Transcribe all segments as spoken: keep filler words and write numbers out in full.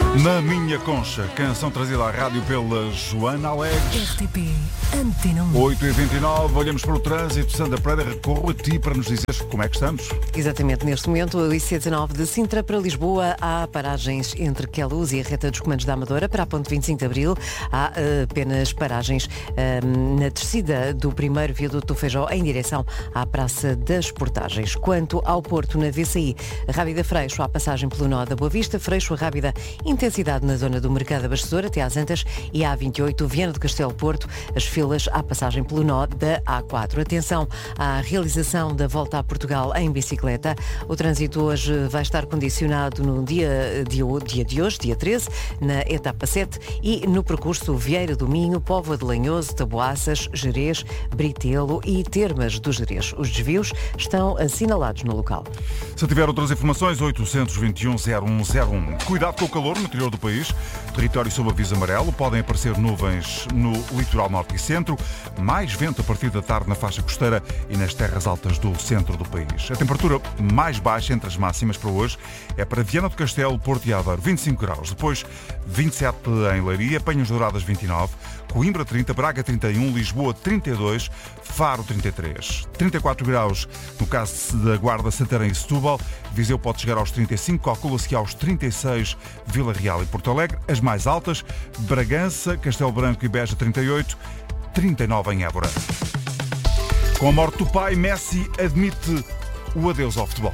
Na Minha Concha, canção trazida à rádio pela Joana Alegres. R T P Antena um. oito e vinte e nove, olhamos para o trânsito. Sandra Pereira, recorro a ti para nos dizeres como é que estamos. Exatamente, neste momento, o I C dezenove de Sintra para Lisboa, há paragens entre Queluz e a reta dos Comandos da Amadora para a ponte vinte e cinco de Abril. Há uh, apenas paragens uh, na descida do primeiro viaduto do Feijó em direção à Praça das Portagens. Quanto ao Porto, na V C I, Rábida Freixo, há passagem pelo nó da Boa Vista, Freixo, Rábida, intensidade na zona do Mercado Abastecedor até às Antas, e a A vinte e oito, Viana do Castelo Porto, as filas à passagem pelo nó da A quatro. Atenção à realização da volta a Portugal em bicicleta. O trânsito hoje vai estar condicionado no dia de, dia de hoje, dia treze, na etapa sete, e no percurso Vieira do Minho, Póvoa de Lanhoso, Taboaças, Gerês, Britelo e Termas do Gerês. Os desvios estão assinalados no local. Se tiver outras informações, oitocentos e vinte e um, zero um zero um. Cuidado com o calor no interior do país. Território sob aviso amarelo. Podem aparecer nuvens no litoral norte e centro. Mais vento a partir da tarde na faixa costeira e nas terras altas do centro do país. A temperatura mais baixa entre as máximas para hoje é para Viana do Castelo, Porto e Aveiro, vinte e cinco graus. Depois vinte e sete em Leiria, Penhas Douradas vinte e nove, Coimbra trinta, Braga trinta e um, Lisboa trinta e dois, Faro trinta e três. trinta e quatro graus no caso da Guarda, Santarém e Setúbal. Viseu pode chegar aos trinta e cinco, calcula-se que aos trinta e seis Vila Real e Porto Alegre. As mais altas, Bragança, Castelo Branco e Beja trinta e oito, trinta e nove em Évora. Com a morte do pai, Messi admite o adeus ao futebol.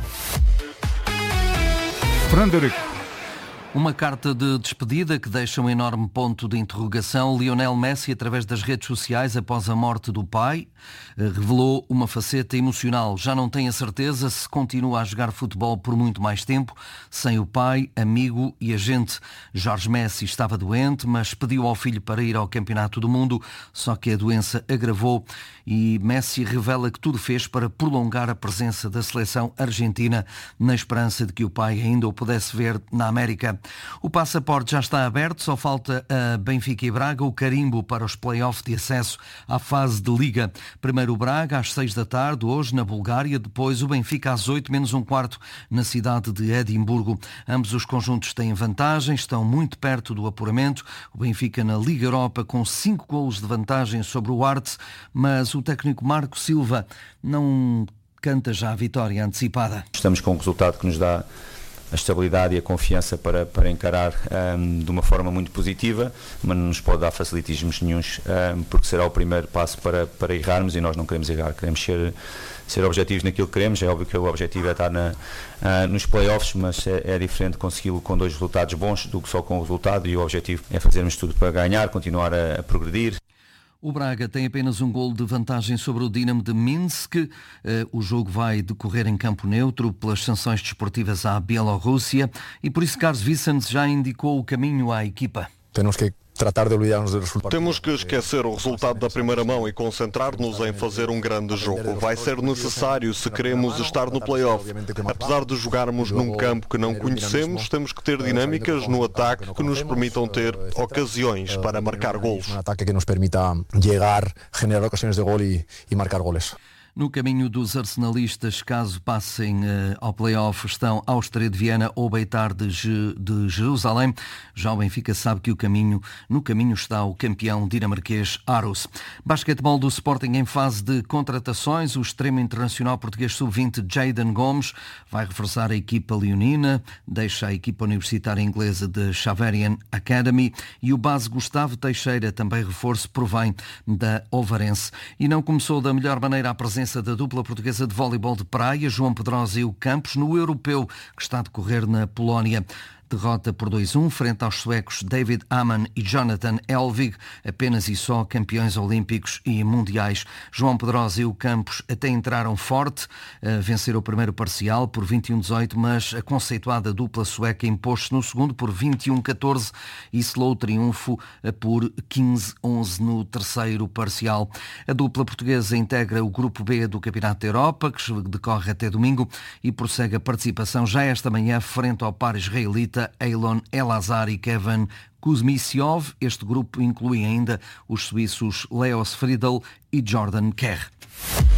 Fernando Eurico. Uma carta de despedida que deixa um enorme ponto de interrogação. Lionel Messi, através das redes sociais, após a morte do pai, revelou uma faceta emocional. Já não tem a certeza se continua a jogar futebol por muito mais tempo, sem o pai, amigo e agente. Jorge Messi estava doente, mas pediu ao filho para ir ao Campeonato do Mundo, só que a doença agravou e Messi revela que tudo fez para prolongar a presença da seleção argentina, na esperança de que o pai ainda o pudesse ver na América. O passaporte já está aberto, só falta a Benfica e Braga o carimbo para os play-offs de acesso à fase de Liga. Primeiro o Braga às seis da tarde, hoje na Bulgária, depois o Benfica às oito menos um quarto na cidade de Edimburgo. Ambos os conjuntos têm vantagem, estão muito perto do apuramento. O Benfica na Liga Europa com cinco golos de vantagem sobre o Arte, mas o técnico Marco Silva não canta já a vitória antecipada. Estamos com um resultado que nos dá a estabilidade e a confiança para, para encarar um, de uma forma muito positiva, mas não nos pode dar facilitismos nenhuns, um, porque será o primeiro passo para, para errarmos, e nós não queremos errar, queremos ser, ser objetivos naquilo que queremos. É óbvio que o objetivo é estar na, uh, nos play-offs, mas é, é diferente consegui-lo com dois resultados bons do que só com o resultado, e o objetivo é fazermos tudo para ganhar, continuar a, a progredir. O Braga tem apenas um golo de vantagem sobre o Dinamo de Minsk. O jogo vai decorrer em campo neutro pelas sanções desportivas à Bielorrússia e por isso Carlos Vicens já indicou o caminho à equipa. Temos que tratar de olvidarmos do resultado. Temos que esquecer o resultado da primeira mão e concentrar-nos em fazer um grande jogo. Vai ser necessário se queremos estar no play-off. Apesar de jogarmos num campo que não conhecemos, temos que ter dinâmicas no ataque que nos permitam ter ocasiões para marcar golos. Um ataque que nos permita chegar, generar ocasiões de gol e, e marcar goles. No caminho dos arsenalistas, caso passem uh, ao play-off, estão Áustria de Viena ou Beitar de, Je- de Jerusalém. Já o Benfica sabe que o caminho, no caminho está o campeão dinamarquês Aarhus. Basquetebol do Sporting em fase de contratações. O extremo internacional português sub vinte Jayden Gomes vai reforçar a equipa leonina, deixa a equipa universitária inglesa de Xaverian Academy, e o base Gustavo Teixeira, também reforço, provém da Ovarense. E não começou da melhor maneira a presença da dupla portuguesa de voleibol de praia, João Pedrosa e o Campos, no europeu que está a decorrer na Polónia. Derrota por dois a um frente aos suecos David Amann e Jonathan Elvig, apenas e só campeões olímpicos e mundiais. João Pedrosa e o Campos até entraram forte, a vencer o primeiro parcial por vinte e um a dezoito, mas a conceituada dupla sueca impôs-se no segundo por vinte e um a catorze e selou o triunfo por quinze a onze no terceiro parcial. A dupla portuguesa integra o grupo B do Campeonato da Europa, que decorre até domingo, e prossegue a participação já esta manhã frente ao par israelita Eilon Elazar e Kevin Kuzmissiov. Este grupo inclui ainda os suíços Leos Friedel e Jordan Kerr.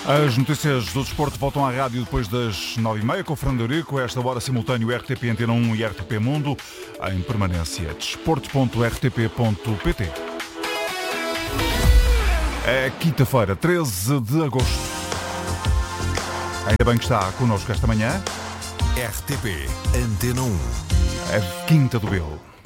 As notícias do desporto voltam à rádio depois das nove e meia com o Fernando Eurico. Esta hora simultâneo R T P Antena um e R T P Mundo em permanência. desporto ponto r t p ponto p t. É quinta-feira, treze de agosto. Ainda bem que está connosco esta manhã. R T P Antena um. É Quinta do Belo.